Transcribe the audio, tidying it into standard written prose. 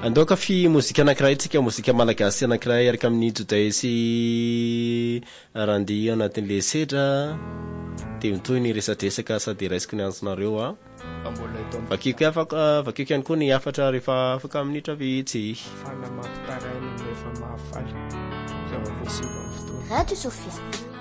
andoka fi mozika anankiray tsika mozika malagasy anankiray araka amin'ny Today sy Randy anatin'le sedra de mitoy ny resadresaka sady raisiko ny antsonareo vakiko ihany koa ny afatra rehefa afaka minitra vitsy fanamapitarainy rehefa mahafaly Radio Sophie